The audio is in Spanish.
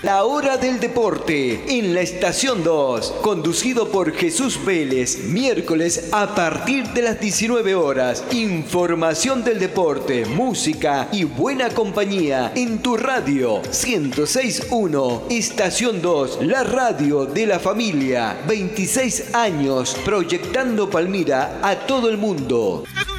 La Hora del Deporte en la Estación 2, conducido por Jesús Vélez, miércoles a partir de las 19 horas. Información del deporte, música y buena compañía en tu radio 106.1, Estación 2, la radio de la familia. 26 años proyectando Palmira a todo el mundo.